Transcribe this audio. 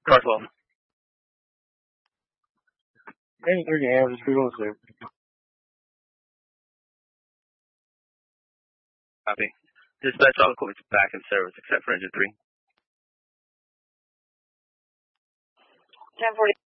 Car 12. Engine 3 Amber, just Google the Copy. Dispatch all equipment back in service except for engine 3. 1040.